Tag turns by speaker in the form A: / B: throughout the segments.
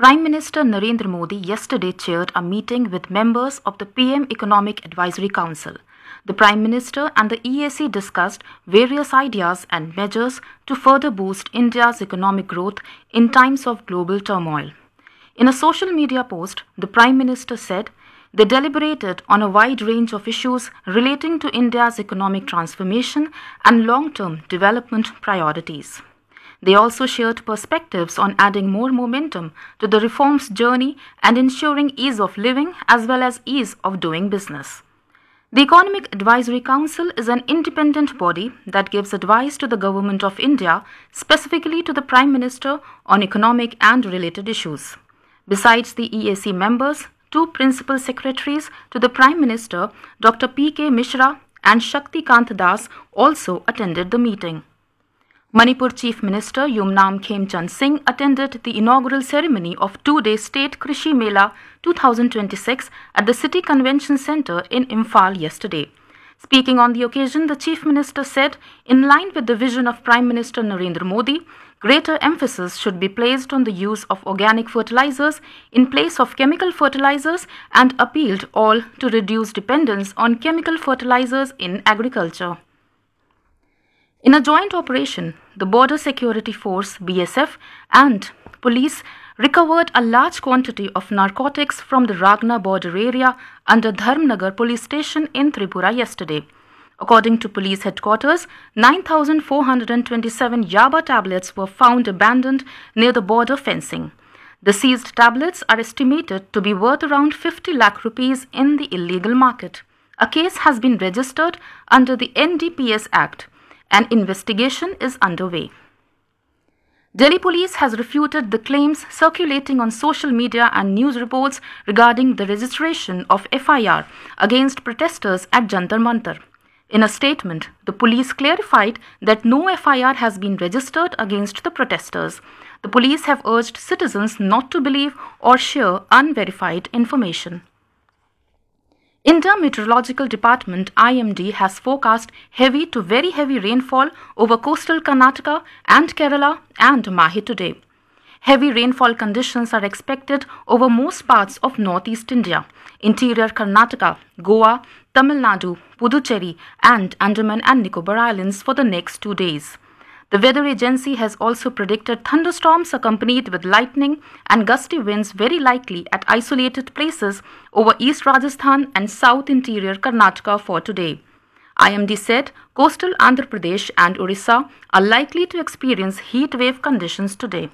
A: Prime Minister Narendra Modi yesterday chaired a meeting with members of the PM Economic Advisory Council. The Prime Minister and the EAC discussed various ideas and measures to further boost India's economic growth in times of global turmoil. In a social media post, the Prime Minister said they deliberated on a wide range of issues relating to India's economic transformation and long-term development priorities. They also shared perspectives on adding more momentum to the reforms journey and ensuring ease of living as well as ease of doing business. The Economic Advisory Council is an independent body that gives advice to the Government of India, specifically to the Prime Minister, on economic and related issues. Besides the EAC members, two principal secretaries to the Prime Minister, Dr. P.K. Mishra and Shakti Kant Das, also attended the meeting. Manipur Chief Minister Yumnam Khemchand Singh attended the inaugural ceremony of two-day State Krishi Mela 2026 at the City Convention Centre in Imphal yesterday. Speaking on the occasion, the Chief Minister said, in line with the vision of Prime Minister Narendra Modi, greater emphasis should be placed on the use of organic fertilizers in place of chemical fertilizers and appealed all to reduce dependence on chemical fertilizers in agriculture. In a joint operation, the Border Security Force BSF and police recovered a large quantity of narcotics from the Ragna border area under Dharmnagar police station in Tripura yesterday. According to police headquarters, 9,427 Yaba tablets were found abandoned near the border fencing. The seized tablets are estimated to be worth around 50 lakh rupees in the illegal market. A case has been registered under the NDPS Act. An investigation is underway. Delhi police has refuted the claims circulating on social media and news reports regarding the registration of FIR against protesters at Jantar Mantar. In a statement, the police clarified that no FIR has been registered against the protesters. The police have urged citizens not to believe or share unverified information. India Meteorological Department IMD has forecast heavy to very heavy rainfall over coastal Karnataka and Kerala and Mahi today. Heavy rainfall conditions are expected over most parts of northeast India, interior Karnataka, Goa, Tamil Nadu, Puducherry and Andaman and Nicobar Islands for the next 2 days. The weather agency has also predicted thunderstorms accompanied with lightning and gusty winds very likely at isolated places over East Rajasthan and South Interior Karnataka for today. IMD said coastal Andhra Pradesh and Orissa are likely to experience heat wave conditions today.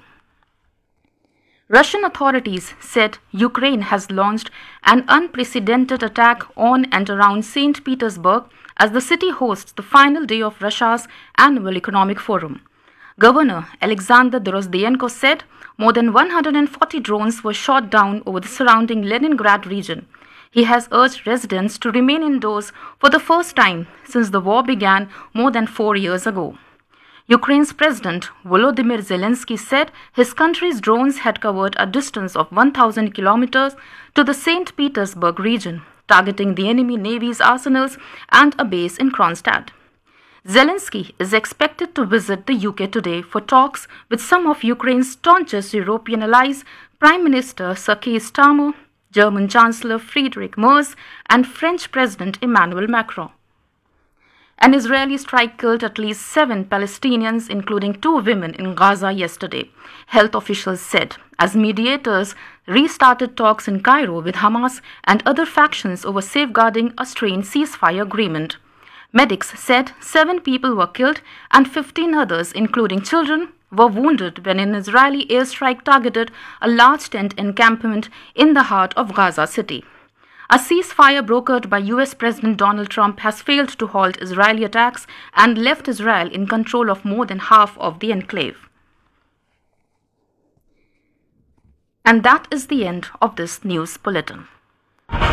A: Russian authorities said Ukraine has launched an unprecedented attack on and around St. Petersburg as the city hosts the final day of Russia's annual economic forum. Governor Alexander Drozdenko said more than 140 drones were shot down over the surrounding Leningrad region. He has urged residents to remain indoors for the first time since the war began more than 4 years ago. Ukraine's President Volodymyr Zelensky said his country's drones had covered a distance of 1,000 kilometers to the St. Petersburg region, targeting the enemy navy's arsenals and a base in Kronstadt. Zelensky is expected to visit the UK today for talks with some of Ukraine's staunchest European allies, Prime Minister Sir Keir Starmer, German Chancellor Friedrich Merz, and French President Emmanuel Macron. An Israeli strike killed at least 7 Palestinians, including 2 women, in Gaza yesterday, health officials said, as mediators restarted talks in Cairo with Hamas and other factions over safeguarding a strained ceasefire agreement. Medics said 7 people were killed and 15 others, including children, were wounded when an Israeli airstrike targeted a large tent encampment in the heart of Gaza City. A ceasefire brokered by US President Donald Trump has failed to halt Israeli attacks and left Israel in control of more than half of the enclave. And that is the end of this news bulletin.